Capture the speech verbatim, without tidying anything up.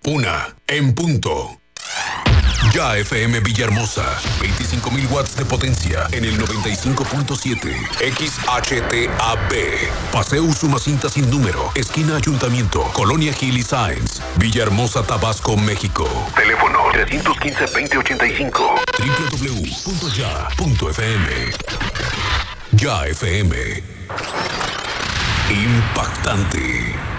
Una en punto. Ya F M Villahermosa, veinticinco mil watts de potencia en el noventa y cinco punto siete. X H T A B. Paseo Usumacinta sin número, esquina Ayuntamiento, Colonia Gil y Sáenz, Villahermosa, Tabasco, México. Teléfono tres uno cinco, veinte ochenta y cinco. doble u doble u doble u punto ya punto f m. Ya F M. Impactante.